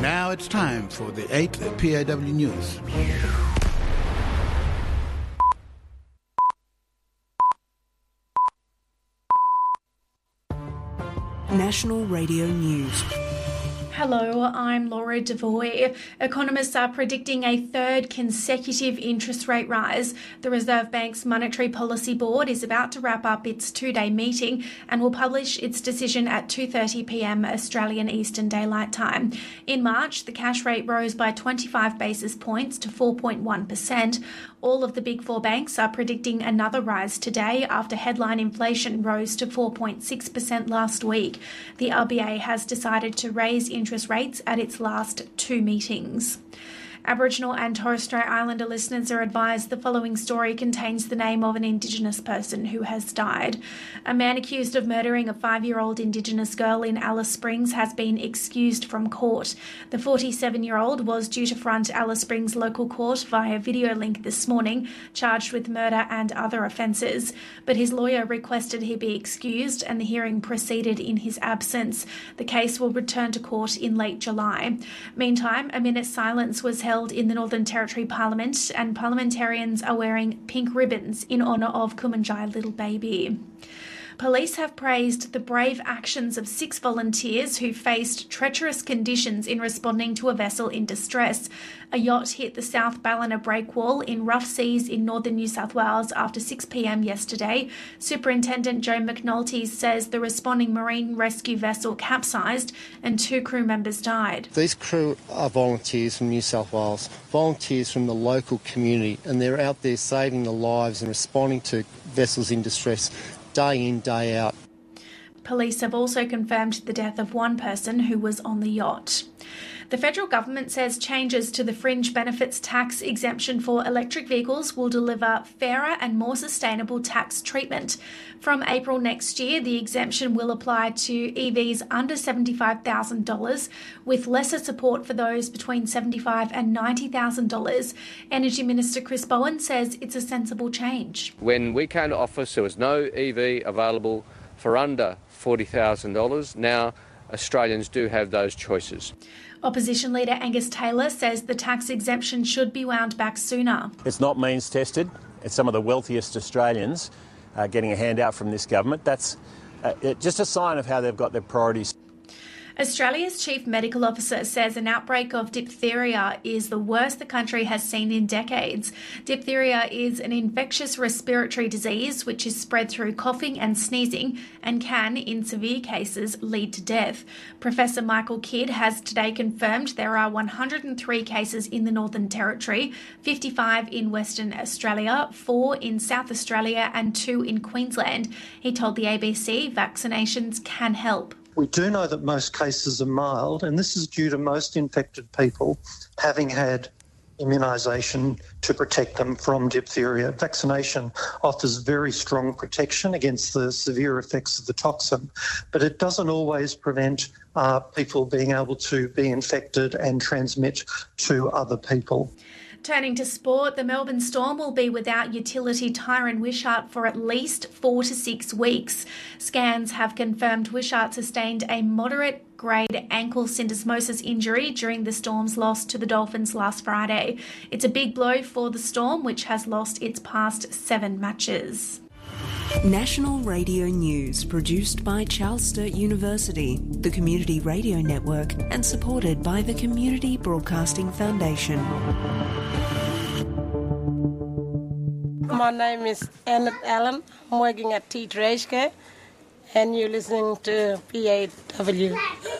Now it's time for the 8th PAW News. National Radio News. Hello, I'm Laura Devoy. Economists are predicting a third consecutive interest rate rise. The Reserve Bank's Monetary Policy Board is about to wrap up its two-day meeting and will publish its decision at 2:30 p.m. Australian Eastern Daylight Time. In March, the cash rate rose by 25 basis points to 4.1%. All of the big four banks are predicting another rise today after headline inflation rose to 4.6% last week. The RBA has decided to raise interest rates at its last two meetings. Aboriginal and Torres Strait Islander listeners are advised the following story contains the name of an Indigenous person who has died. A man accused of murdering a 5-year-old Indigenous girl in Alice Springs has been excused from court. The 47-year-old was due to front Alice Springs local court via video link this morning, charged with murder and other offences. But his lawyer requested he be excused and the hearing proceeded in his absence. The case will return to court in late July. Meantime, a minute's silence was held in the Northern Territory Parliament and parliamentarians are wearing pink ribbons in honour of Kumanjai Little Baby. Police have praised the brave actions of 6 volunteers who faced treacherous conditions in responding to a vessel in distress. A yacht hit the South Ballina breakwall in rough seas in northern New South Wales after 6 p.m. yesterday. Superintendent Joe McNulty says the responding marine rescue vessel capsized and 2 crew members died. These crew are volunteers from New South Wales, volunteers from the local community, and they're out there saving the lives and responding to vessels in distress day in, day out. Police have also confirmed the death of one person who was on the yacht. The federal government says changes to the fringe benefits tax exemption for electric vehicles will deliver fairer and more sustainable tax treatment. From April next year, the exemption will apply to EVs under $75,000, with lesser support for those between $75,000 and $90,000. Energy Minister Chris Bowen says it's a sensible change. When we came to office, there was no EV available for under $40,000. Now, Australians do have those choices. Opposition leader Angus Taylor says the tax exemption should be wound back sooner. It's not means tested. It's some of the wealthiest Australians getting a handout from this government. That's just a sign of how they've got their priorities. Australia's Chief Medical Officer says an outbreak of diphtheria is the worst the country has seen in decades. Diphtheria is an infectious respiratory disease which is spread through coughing and sneezing and can, in severe cases, lead to death. Professor Michael Kidd has today confirmed there are 103 cases in the Northern Territory, 55 in Western Australia, 4 in South Australia and 2 in Queensland. He told the ABC vaccinations can help. We do know that most cases are mild, and this is due to most infected people having had immunisation to protect them from diphtheria. Vaccination offers very strong protection against the severe effects of the toxin, but it doesn't always prevent people being able to be infected and transmit to other people. Turning to sport, the Melbourne Storm will be without utility Tyron Wishart for at least 4 to 6 weeks. Scans have confirmed Wishart sustained a moderate grade ankle syndesmosis injury during the Storm's loss to the Dolphins last Friday. It's a big blow for the Storm, which has lost its past 7 matches. National Radio News, produced by Charles Sturt University, the Community Radio Network, and supported by the Community Broadcasting Foundation. My name is Annette Allen. I'm working at T-Trashcare, and you're listening to PAW